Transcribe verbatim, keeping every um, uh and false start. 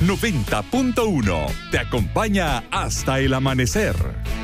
noventa punto uno te acompaña hasta el amanecer.